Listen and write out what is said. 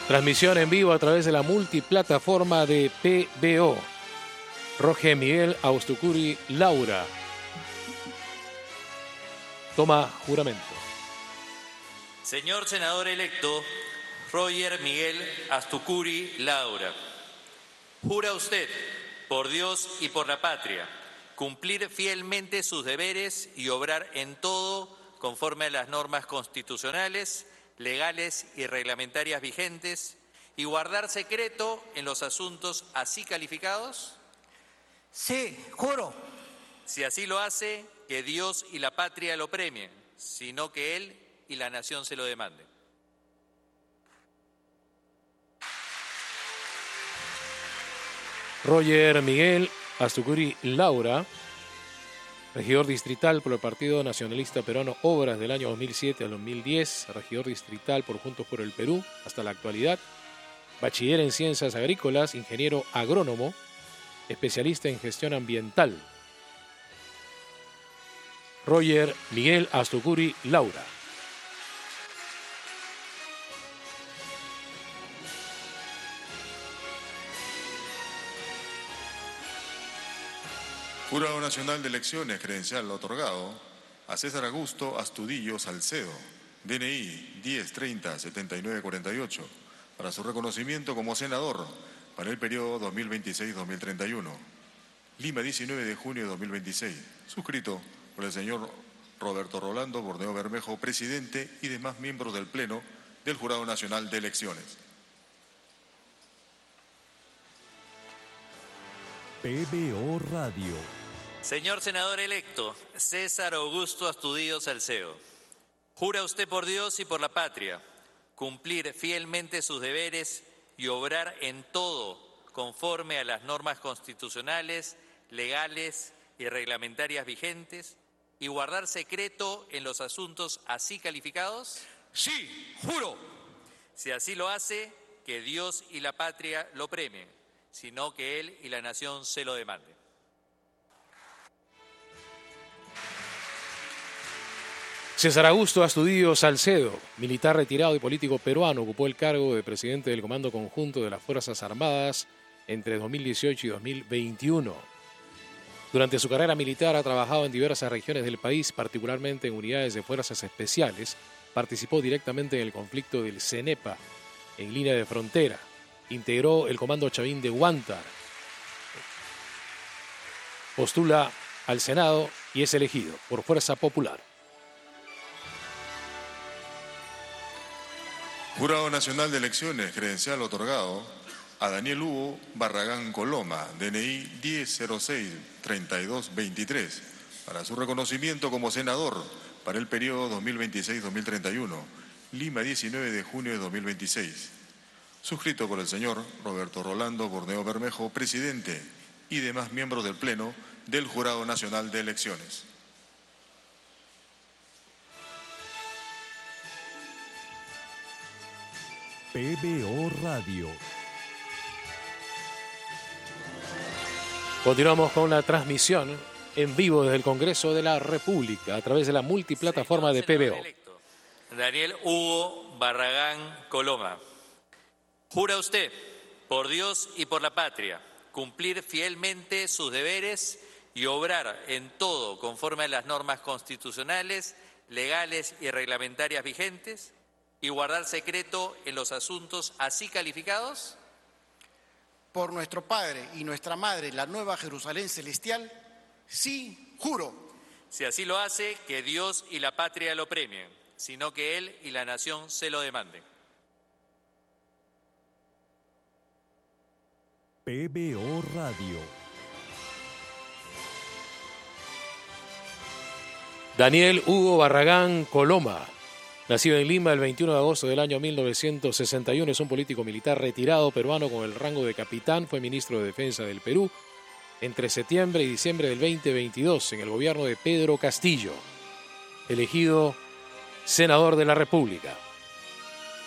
Transmisión en vivo a través de la multiplataforma de PBO. Roger Miguel Astucuri Laura. Toma juramento. Señor senador electo Roger Miguel Astucuri Laura, jura usted, por Dios y por la patria, cumplir fielmente sus deberes y obrar en todo conforme a las normas constitucionales, legales y reglamentarias vigentes, y guardar secreto en los asuntos así calificados? Sí, juro. Si así lo hace, que Dios y la patria lo premien, sino que Él y la nación se lo demanden. Roger Miguel Astucuri Laura, regidor distrital por el Partido Nacionalista Peruano, obras del año 2007 al 2010, regidor distrital por Juntos por el Perú hasta la actualidad, bachiller en ciencias agrícolas, ingeniero agrónomo, especialista en gestión ambiental. Roger Miguel Astucuri Laura. Jurado Nacional de Elecciones credencial otorgado a César Augusto Astudillo Salcedo, DNI 1030-7948, para su reconocimiento como senador para el periodo 2026-2031. Lima, 19 de junio de 2026. Suscrito por el señor Roberto Rolando Borneo Bermejo, presidente, y demás miembros del Pleno del Jurado Nacional de Elecciones. PBO Radio. Señor senador electo César Augusto Astudillo Salcedo, jura usted por Dios y por la patria cumplir fielmente sus deberes y obrar en todo conforme a las normas constitucionales, legales y reglamentarias vigentes, y guardar secreto en los asuntos así calificados? Sí, juro. Si así lo hace, que Dios y la patria lo premien, sino que Él y la nación se lo demanden. César Augusto Astudillo Salcedo, militar retirado y político peruano, ocupó el cargo de presidente del Comando Conjunto de las Fuerzas Armadas entre 2018 y 2021. Durante su carrera militar ha trabajado en diversas regiones del país, particularmente en unidades de fuerzas especiales. Participó directamente en el conflicto del Cenepa, en línea de frontera. Integró el Comando Chavín de Huántar. Postula al Senado y es elegido por Fuerza Popular. Jurado Nacional de Elecciones credencial otorgado a Daniel Hugo Barragán Coloma, DNI 1006-3223, para su reconocimiento como senador para el periodo 2026-2031, Lima, 19 de junio de 2026. Suscrito por el señor Roberto Rolando Borneo Bermejo, presidente, y demás miembros del Pleno del Jurado Nacional de Elecciones. PBO Radio. Continuamos con la transmisión en vivo desde el Congreso de la República a través de la multiplataforma de PBO. Daniel Hugo Barragán Coloma, jura usted, por Dios y por la patria, cumplir fielmente sus deberes y obrar en todo conforme a las normas constitucionales, legales y reglamentarias vigentes, y guardar secreto en los asuntos así calificados? Por nuestro Padre y nuestra Madre, la Nueva Jerusalén Celestial, sí, juro. Si así lo hace, que Dios y la patria lo premien, sino que Él y la nación se lo demanden. PBO Radio. Daniel Hugo Barragán Coloma, nacido en Lima el 21 de agosto del año 1961, es un político militar retirado peruano con el rango de capitán. Fue ministro de Defensa del Perú entre septiembre y diciembre del 2022 en el gobierno de Pedro Castillo. Elegido senador de la República.